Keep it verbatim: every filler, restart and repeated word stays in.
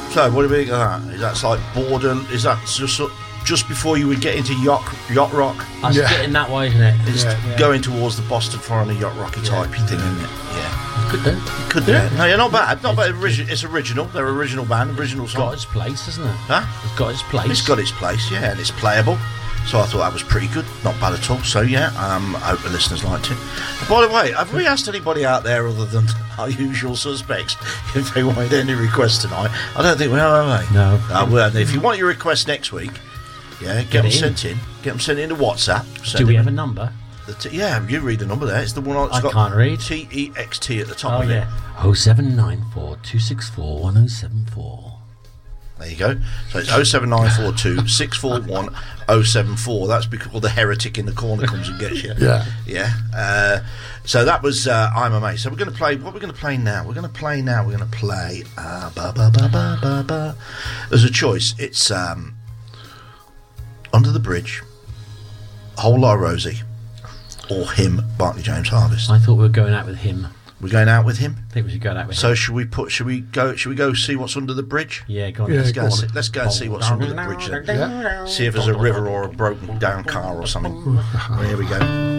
So, what do we think of that? Is that like Borden? Is that just just before you would get into yacht yacht rock? That's Yeah. getting that way, isn't it? It's Yeah, yeah. going towards the Boston Foreigner yacht rocky type thing, isn't it? Yeah, Could do. it could do. Yeah. No, yeah, not bad. Not bad. Origi- it's original. They're original band, original It's got song. its place, hasn't it? Huh? It's got its place. It's got its place, yeah, and it's playable. So I thought that was pretty good, not bad at all. So yeah, um, I hope the listeners liked it. By the way, have we asked anybody out there other than our usual suspects if they wanted any requests tonight? I don't think we are, have they? No. Uh, well, if you want your requests next week, yeah, get, Get them it in. sent in. Get them sent into WhatsApp. Do Send we them have a in. number? The t- yeah, you read the number there. It's the one that's I got can't read. T E X T at the top Oh, of yeah. it. oh seven nine four, two six four, one oh seven four. There you go. So it's oh seven nine four two, six four one, oh seven four. That's because the heretic in the corner comes and gets you. Yeah. Yeah. Uh, so that was uh, I'm a Mate. So we're going to play, what we're going to play now? We're going to play now, we're going to play uh, ba, ba, ba, ba, ba, ba. There's a choice. It's um, Under the Bridge, Whole Lot of Rosie, or Him, Barclay James Harvest. I thought we were going out with him. We're going out with him. I think we should go out with So him. should we put? Should we go? Should we go see what's under the bridge? Yeah, go on. Yeah, let's Go go and on. see, let's go and see what's under the bridge then. Yeah. See if there's a river or a broken down car or something. Well, here we go.